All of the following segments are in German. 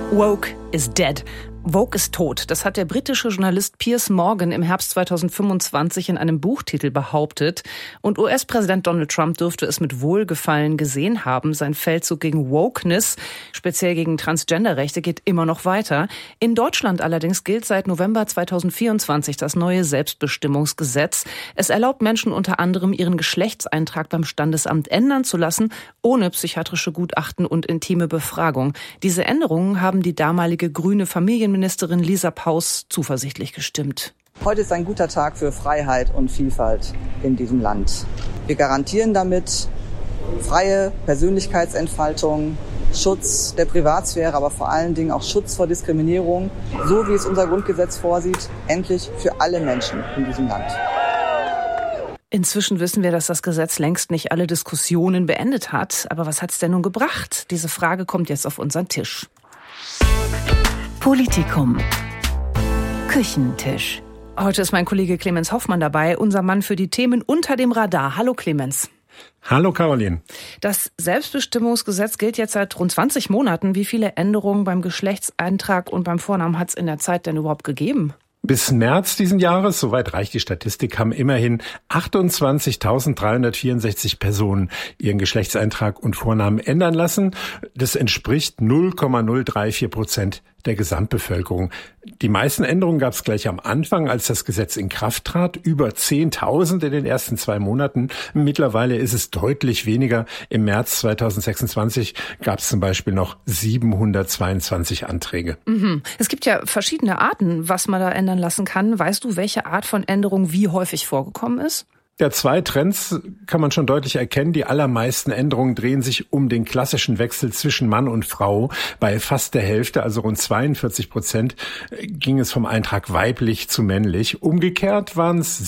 Woke is dead. Woke ist tot. Das hat der britische Journalist Piers Morgan im Herbst 2025 in einem Buchtitel behauptet. Und US-Präsident Donald Trump dürfte es mit Wohlgefallen gesehen haben. Sein Feldzug gegen Wokeness, speziell gegen Transgenderrechte, geht immer noch weiter. In Deutschland allerdings gilt seit November 2024 das neue Selbstbestimmungsgesetz. Es erlaubt Menschen unter anderem, ihren Geschlechtseintrag beim Standesamt ändern zu lassen, ohne psychiatrische Gutachten und intime Befragung. Diese Änderungen haben die damalige grüne Familienministerin Lisa Paus zuversichtlich gestimmt. Heute ist ein guter Tag für Freiheit und Vielfalt in diesem Land. Wir garantieren damit freie Persönlichkeitsentfaltung, Schutz der Privatsphäre, aber vor allen Dingen auch Schutz vor Diskriminierung, so wie es unser Grundgesetz vorsieht, endlich für alle Menschen in diesem Land. Inzwischen wissen wir, dass das Gesetz längst nicht alle Diskussionen beendet hat. Aber was hat es denn nun gebracht? Diese Frage kommt jetzt auf unseren Tisch. Politikum. Küchentisch. Heute ist mein Kollege Clemens Hoffmann dabei, unser Mann für die Themen unter dem Radar. Hallo Clemens. Hallo Caroline. Das Selbstbestimmungsgesetz gilt jetzt seit rund 20 Monaten. Wie viele Änderungen beim Geschlechtseintrag und beim Vornamen hat es in der Zeit denn überhaupt gegeben? Bis März diesen Jahres, soweit reicht die Statistik, haben immerhin 28.364 Personen ihren Geschlechtseintrag und Vornamen ändern lassen. Das entspricht 0,034% der Gesamtbevölkerung. Die meisten Änderungen gab es gleich am Anfang, als das Gesetz in Kraft trat. Über 10.000 in den ersten 2 Monaten. Mittlerweile ist es deutlich weniger. Im März 2026 gab es zum Beispiel noch 722 Anträge. Es gibt ja verschiedene Arten, was man da ändern lassen kann. Weißt du, welche Art von Änderung wie häufig vorgekommen ist? Ja, 2 Trends kann man schon deutlich erkennen. Die allermeisten Änderungen drehen sich um den klassischen Wechsel zwischen Mann und Frau. Bei fast der Hälfte, also rund 42%, ging es vom Eintrag weiblich zu männlich. Umgekehrt waren es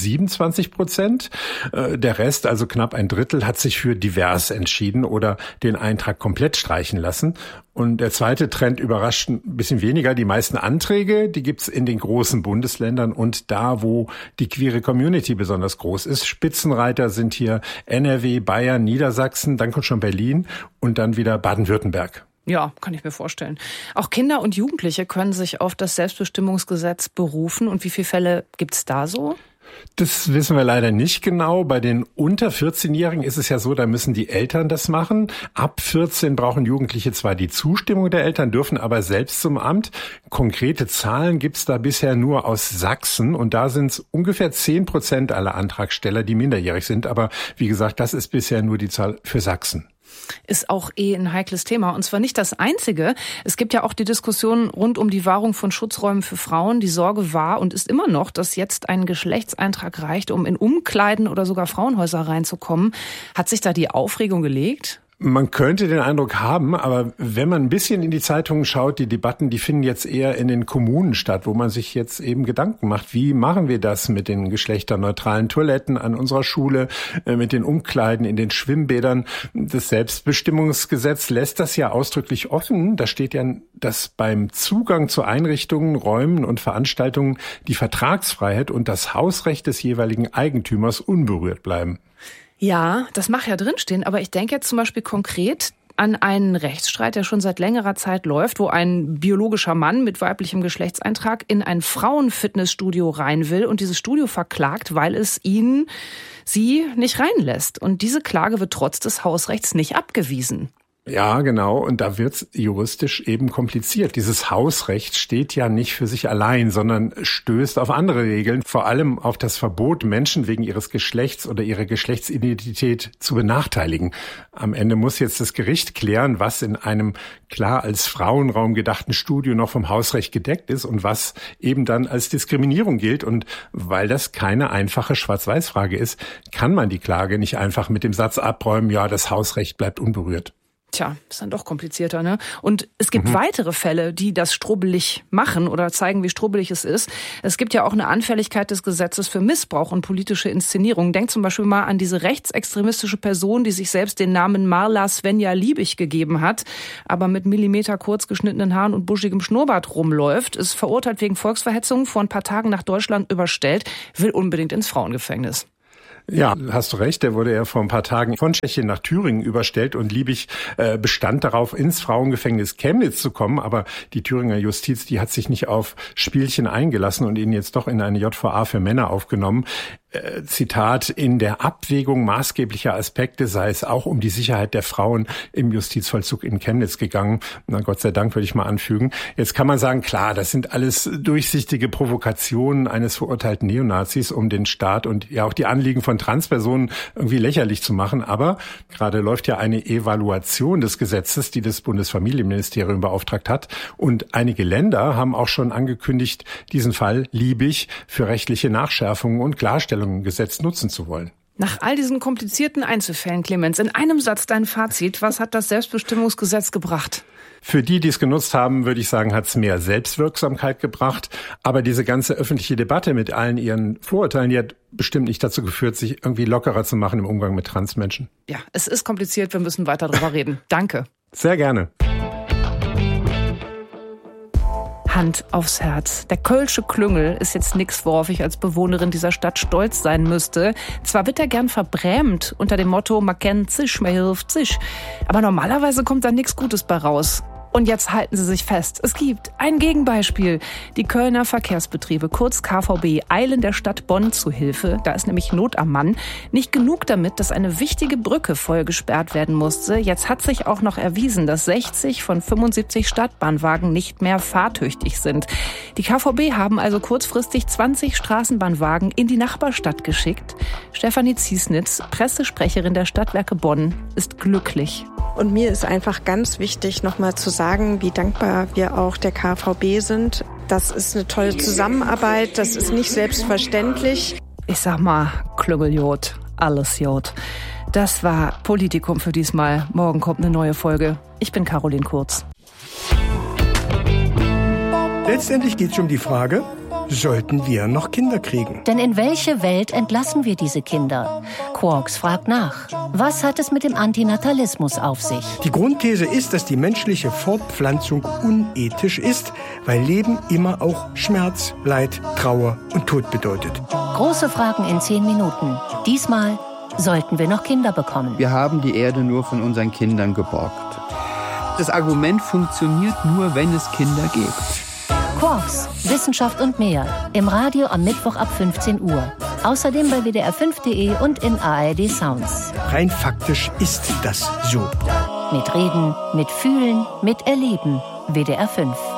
27%. Der Rest, also knapp ein Drittel, hat sich für divers entschieden oder den Eintrag komplett streichen lassen. Und der zweite Trend überrascht ein bisschen weniger. Die meisten Anträge, die gibt's in den großen Bundesländern und da, wo die queere Community besonders groß ist. Spitzenreiter sind hier NRW, Bayern, Niedersachsen, dann kommt schon Berlin und dann wieder Baden-Württemberg. Ja, kann ich mir vorstellen. Auch Kinder und Jugendliche können sich auf das Selbstbestimmungsgesetz berufen. Und wie viele Fälle gibt's da so? Das wissen wir leider nicht genau. Bei den unter 14-Jährigen ist es ja so, da müssen die Eltern das machen. Ab 14 brauchen Jugendliche zwar die Zustimmung der Eltern, dürfen aber selbst zum Amt. Konkrete Zahlen gibt's da bisher nur aus Sachsen und da sind es ungefähr 10% aller Antragsteller, die minderjährig sind. Aber wie gesagt, das ist bisher nur die Zahl für Sachsen. Ist auch ein heikles Thema. Und zwar nicht das einzige. Es gibt ja auch die Diskussion rund um die Wahrung von Schutzräumen für Frauen. Die Sorge war und ist immer noch, dass jetzt ein Geschlechtseintrag reicht, um in Umkleiden oder sogar Frauenhäuser reinzukommen. Hat sich da die Aufregung gelegt? Man könnte den Eindruck haben, aber wenn man ein bisschen in die Zeitungen schaut, die Debatten, die finden jetzt eher in den Kommunen statt, wo man sich jetzt eben Gedanken macht, wie machen wir das mit den geschlechterneutralen Toiletten an unserer Schule, mit den Umkleiden in den Schwimmbädern. Das Selbstbestimmungsgesetz lässt das ja ausdrücklich offen. Da steht ja, dass beim Zugang zu Einrichtungen, Räumen und Veranstaltungen die Vertragsfreiheit und das Hausrecht des jeweiligen Eigentümers unberührt bleiben. Ja, das mag ja drinstehen, aber ich denke jetzt zum Beispiel konkret an einen Rechtsstreit, der schon seit längerer Zeit läuft, wo ein biologischer Mann mit weiblichem Geschlechtseintrag in ein Frauenfitnessstudio rein will und dieses Studio verklagt, weil es sie nicht reinlässt. Und diese Klage wird trotz des Hausrechts nicht abgewiesen. Ja, genau. Und da wird's juristisch eben kompliziert. Dieses Hausrecht steht ja nicht für sich allein, sondern stößt auf andere Regeln, vor allem auf das Verbot, Menschen wegen ihres Geschlechts oder ihrer Geschlechtsidentität zu benachteiligen. Am Ende muss jetzt das Gericht klären, was in einem klar als Frauenraum gedachten Studio noch vom Hausrecht gedeckt ist und was eben dann als Diskriminierung gilt. Und weil das keine einfache Schwarz-Weiß-Frage ist, kann man die Klage nicht einfach mit dem Satz abräumen, ja, das Hausrecht bleibt unberührt. Tja, ist dann doch komplizierter, ne? Und es gibt weitere Fälle, die das strubbelig machen oder zeigen, wie strubbelig es ist. Es gibt ja auch eine Anfälligkeit des Gesetzes für Missbrauch und politische Inszenierung. Denkt zum Beispiel mal an diese rechtsextremistische Person, die sich selbst den Namen Marla Svenja Liebig gegeben hat, aber mit Millimeter kurz geschnittenen Haaren und buschigem Schnurrbart rumläuft, ist verurteilt wegen Volksverhetzung, vor ein paar Tagen nach Deutschland überstellt, will unbedingt ins Frauengefängnis. Ja, hast du recht. Der wurde ja vor ein paar Tagen von Tschechien nach Thüringen überstellt und Liebig bestand darauf, ins Frauengefängnis Chemnitz zu kommen. Aber die Thüringer Justiz, die hat sich nicht auf Spielchen eingelassen und ihn jetzt doch in eine JVA für Männer aufgenommen. Zitat, in der Abwägung maßgeblicher Aspekte sei es auch um die Sicherheit der Frauen im Justizvollzug in Chemnitz gegangen. Na, Gott sei Dank, würde ich mal anfügen. Jetzt kann man sagen, klar, das sind alles durchsichtige Provokationen eines verurteilten Neonazis, um den Staat und ja auch die Anliegen von Transpersonen irgendwie lächerlich zu machen. Aber gerade läuft ja eine Evaluation des Gesetzes, die das Bundesfamilienministerium beauftragt hat. Und einige Länder haben auch schon angekündigt, diesen Fall Liebig für rechtliche Nachschärfungen und Klarstellungen im Gesetz nutzen zu wollen. Nach all diesen komplizierten Einzelfällen, Clemens, in einem Satz dein Fazit. Was hat das Selbstbestimmungsgesetz gebracht? Für die es genutzt haben, würde ich sagen, hat es mehr Selbstwirksamkeit gebracht. Aber diese ganze öffentliche Debatte mit allen ihren Vorurteilen, die hat bestimmt nicht dazu geführt, sich irgendwie lockerer zu machen im Umgang mit Transmenschen. Ja, es ist kompliziert. Wir müssen weiter drüber reden. Danke. Sehr gerne. Hand aufs Herz. Der Kölsche Klüngel ist jetzt nix, worauf ich als Bewohnerin dieser Stadt stolz sein müsste. Zwar wird er gern verbrämt unter dem Motto, man kennt sich, man hilft sich. Aber normalerweise kommt da nichts Gutes bei raus. Und jetzt halten Sie sich fest, es gibt ein Gegenbeispiel. Die Kölner Verkehrsbetriebe, kurz KVB, eilen der Stadt Bonn zu Hilfe. Da ist nämlich Not am Mann. Nicht genug damit, dass eine wichtige Brücke voll gesperrt werden musste. Jetzt hat sich auch noch erwiesen, dass 60 von 75 Stadtbahnwagen nicht mehr fahrtüchtig sind. Die KVB haben also kurzfristig 20 Straßenbahnwagen in die Nachbarstadt geschickt. Stefanie Ziesnitz, Pressesprecherin der Stadtwerke Bonn, ist glücklich. Und mir ist einfach ganz wichtig, nochmal zu sagen, wie dankbar wir auch der KVB sind. Das ist eine tolle Zusammenarbeit, das ist nicht selbstverständlich. Ich sag mal, Klüngeljod, alles Jod. Das war Politikum für diesmal. Morgen kommt eine neue Folge. Ich bin Caroline Kurz. Letztendlich geht es um die Frage, sollten wir noch Kinder kriegen? Denn in welche Welt entlassen wir diese Kinder? Quarks fragt nach. Was hat es mit dem Antinatalismus auf sich? Die Grundthese ist, dass die menschliche Fortpflanzung unethisch ist, weil Leben immer auch Schmerz, Leid, Trauer und Tod bedeutet. Große Fragen in 10 Minuten. Diesmal sollten wir noch Kinder bekommen. Wir haben die Erde nur von unseren Kindern geborgt. Das Argument funktioniert nur, wenn es Kinder gibt. Quarks, Wissenschaft und mehr. Im Radio am Mittwoch ab 15 Uhr. Außerdem bei WDR5.de und in ARD Sounds. Rein faktisch ist das so. Mit Reden, mit Fühlen, mit Erleben. WDR 5.